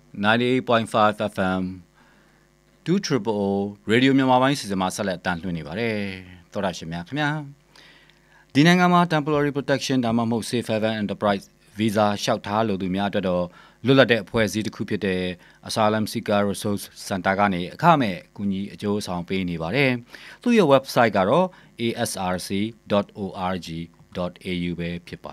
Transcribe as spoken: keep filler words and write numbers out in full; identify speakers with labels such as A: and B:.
A: ninety-eight point five F M two triple O Radio မြန်မာပိုင်းစီစဉ်မှာဆက်လက်အတန်းလွှင့်နေပါတယ်သောတာရှင်များခင်ဗျာဒီနိုင်ငံမှာ temporary protection ဒါမှမဟုတ် safe haven enterprise visa လျှောက်ထားလိုသူများအတွက်တော့လွတ်လပ်တဲ့အဖွဲ့အစည်းတစ်ခုဖြစ်တဲ့ Asylum Seeker Resource Center ကနေအခမဲ့အကူအညီအကျိုးဆောင်ပေးနေပါတယ်သူ့ရဲ့ website ကတော့ a s r c dot org dot a u ပဲဖြစ်ပါ